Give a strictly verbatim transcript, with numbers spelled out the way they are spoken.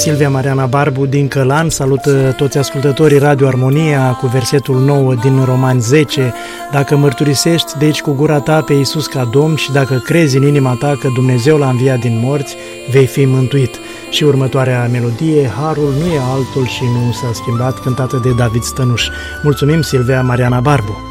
Silvia Mariana Barbu din Călan salută toți ascultătorii Radio Armonia cu versetul nouă din Romani zece. Dacă mărturisești de aici cu gura ta pe Iisus ca Domn și dacă crezi în inima ta că Dumnezeu l-a înviat din morți, vei fi mântuit. Și următoarea melodie, Harul nu e altul și nu s-a schimbat, cântată de David Stănuș. Mulțumim, Silvia Mariana Barbu!